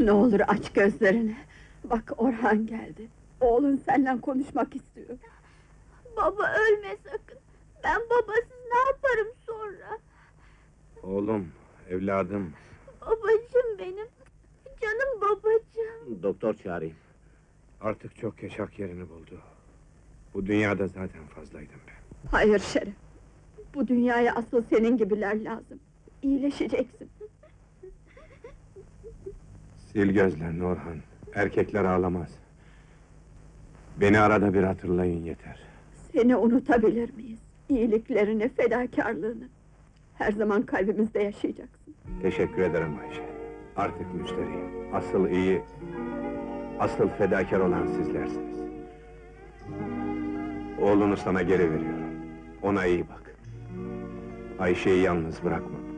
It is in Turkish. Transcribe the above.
Ne olur aç gözlerini. Bak Orhan geldi. Oğlun seninle konuşmak istiyor. Baba ölme sakın. Ben babasız ne yaparım sonra? Oğlum, evladım. Babacığım benim. Canım babacığım. Doktor çağırayım. Artık çok yaşak yerini buldu. Bu dünyada zaten fazlaydım ben. Hayır Şeref. Bu dünyaya asıl senin gibiler lazım. İyileşeceksin. Sil gözlerini Orhan. Erkekler ağlamaz. Beni arada bir hatırlayın yeter. Seni unutabilir miyiz? İyiliklerini, fedakarlığını. Her zaman kalbimizde yaşayacaksın. Teşekkür ederim Ayşe. Artık müşteriyim. Asıl iyi, asıl fedakar olan sizlersiniz. Oğlunu sana geri veriyorum. Ona iyi bak. Ayşe'yi yalnız bırakma.